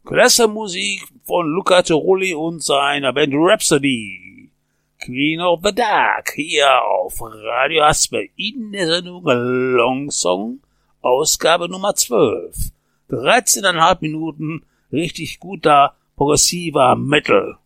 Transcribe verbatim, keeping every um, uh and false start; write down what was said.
Klasse Musik von Luca Turilli und seiner Band Rhapsody. Queen of the Dark hier auf Radio Aspe in der Sendung Long Song, Ausgabe Nummer zwölf. dreizehneinhalb Minuten richtig guter progressiver Metal.